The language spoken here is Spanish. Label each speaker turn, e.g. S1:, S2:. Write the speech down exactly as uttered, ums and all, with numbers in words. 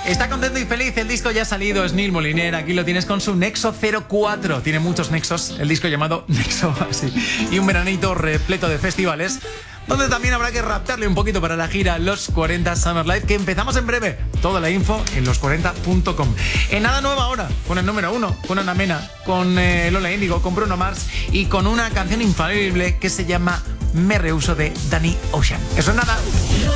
S1: Está contento y feliz, el disco ya ha salido, es Neil Moliner, aquí lo tienes con su Nexo cero cuatro. Tiene muchos nexos, el disco llamado Nexo, así. Y un veranito repleto de festivales, donde también habrá que raptarle un poquito para la gira Los cuarenta Summer Live, que empezamos en breve. Toda la info en los cuarenta punto com. En nada nueva ahora, con el número uno, con Ana Mena, con eh, Lola Índigo, con Bruno Mars y con una canción infalible que se llama Me Rehuso de Danny Ocean. Eso es nada.